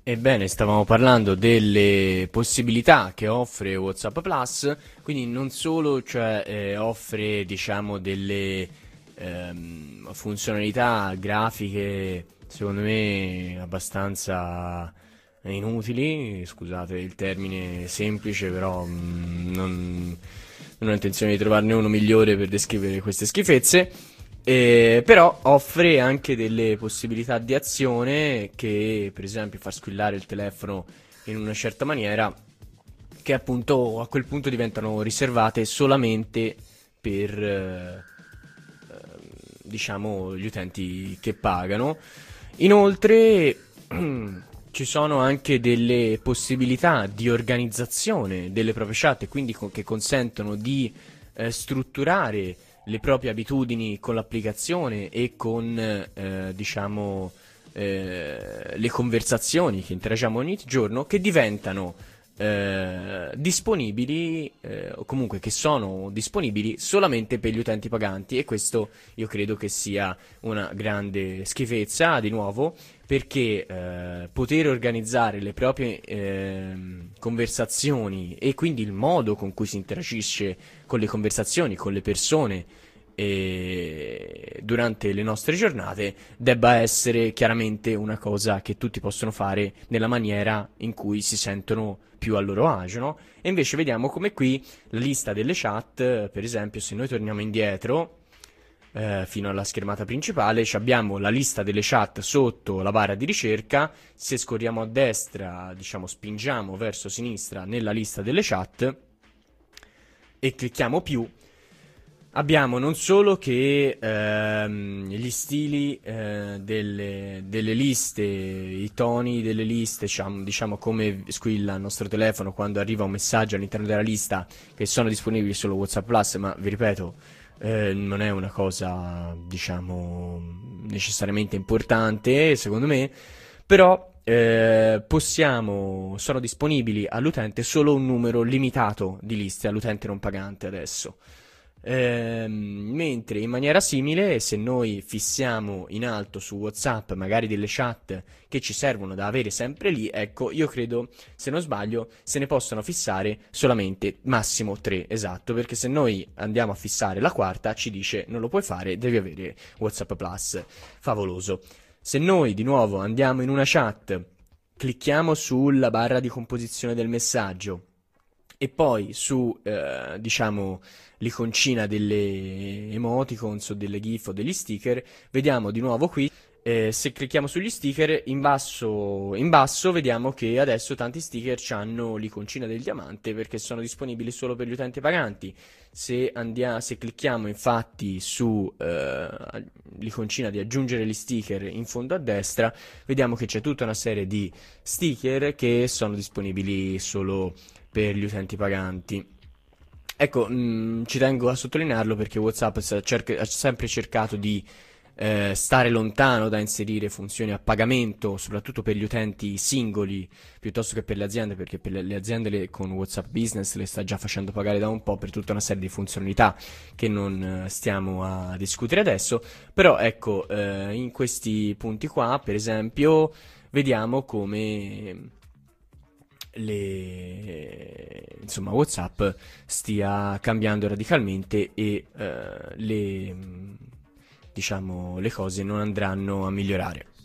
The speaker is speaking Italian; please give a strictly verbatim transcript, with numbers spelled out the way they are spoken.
Ebbene, stavamo parlando delle possibilità che offre WhatsApp Plus, quindi non solo, cioè, eh, offre, diciamo, delle ehm, funzionalità grafiche, secondo me, abbastanza inutili, scusate il termine semplice, però mm, non, non ho intenzione di trovarne uno migliore per descrivere queste schifezze. Eh, però offre anche delle possibilità di azione che, per esempio, far squillare il telefono in una certa maniera, che appunto a quel punto diventano riservate solamente per, eh, diciamo, gli utenti che pagano. Inoltre, ci sono anche delle possibilità di organizzazione delle proprie chat, e quindi co- che consentono di eh, strutturare le proprie abitudini con l'applicazione e con, eh, diciamo, eh, le conversazioni che interagiamo ogni giorno, che diventano eh, disponibili, eh, o comunque che sono disponibili solamente per gli utenti paganti, e questo io credo che sia una grande schifezza, di nuovo, perché eh, poter organizzare le proprie ehm, conversazioni, e quindi il modo con cui si interagisce con le conversazioni, con le persone e durante le nostre giornate, debba essere chiaramente una cosa che tutti possono fare nella maniera in cui si sentono più a loro agio, no? E invece vediamo come qui la lista delle chat, per esempio, se noi torniamo indietro eh, fino alla schermata principale, ci abbiamo la lista delle chat sotto la barra di ricerca. Se scorriamo a destra, diciamo, spingiamo verso sinistra nella lista delle chat e clicchiamo più, abbiamo non solo che ehm, gli stili eh, delle, delle liste, i toni delle liste, diciamo, diciamo come squilla il nostro telefono quando arriva un messaggio all'interno della lista, che sono disponibili solo WhatsApp Plus, ma vi ripeto, eh, non è una cosa, diciamo, necessariamente importante, secondo me, però eh, possiamo, sono disponibili all'utente solo un numero limitato di liste, all'utente non pagante adesso. Ehm, mentre in maniera simile, se noi fissiamo in alto su WhatsApp magari delle chat che ci servono da avere sempre lì, ecco, io credo, se non sbaglio, se ne possono fissare solamente massimo tre, esatto, perché se noi andiamo a fissare la quarta ci dice non lo puoi fare, devi avere WhatsApp Plus. Favoloso. Se noi di nuovo andiamo in una chat, clicchiamo sulla barra di composizione del messaggio e poi su, eh, diciamo, l'iconcina delle emoticons o delle GIF o degli sticker, vediamo di nuovo qui, eh, se clicchiamo sugli sticker, in basso, in basso vediamo che adesso tanti sticker hanno l'iconcina del diamante perché sono disponibili solo per gli utenti paganti. Se, andia- se clicchiamo infatti su eh, l'iconcina di aggiungere gli sticker in fondo a destra, vediamo che c'è tutta una serie di sticker che sono disponibili solo per gli utenti paganti. Ecco, mh, ci tengo a sottolinearlo perché WhatsApp sa- cerca- ha sempre cercato di eh, stare lontano da inserire funzioni a pagamento, soprattutto per gli utenti singoli, piuttosto che per le aziende, perché per le, le aziende le- con WhatsApp Business le sta già facendo pagare da un po' per tutta una serie di funzionalità che non eh, stiamo a discutere adesso. Però ecco, eh, in questi punti qua, per esempio, vediamo come le, insomma, WhatsApp stia cambiando radicalmente e eh, le, diciamo, le cose non andranno a migliorare.